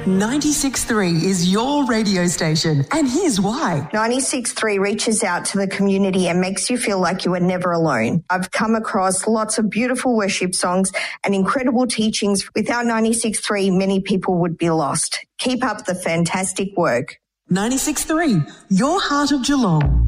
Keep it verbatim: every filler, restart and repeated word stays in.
ninety-six point three is your radio station, and here's why. ninety-six point three reaches out to the community and makes you feel like you are never alone. I've come across lots of beautiful worship songs and incredible teachings. Without ninety-six point three, many people would be lost. Keep up the fantastic work. ninety-six point three, your heart of Geelong.